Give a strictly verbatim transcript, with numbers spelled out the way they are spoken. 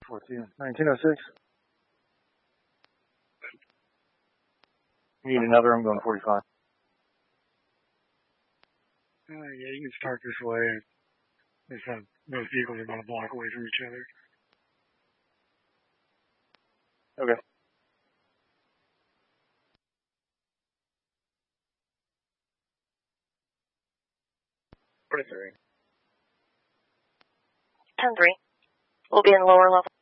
fourteen. nineteen oh six. You need another, I'm going forty-five. Uh, yeah, you can start this way. This, uh, those vehicles are going to block away from each other. Okay. twenty-three. ten three. We'll be in lower level.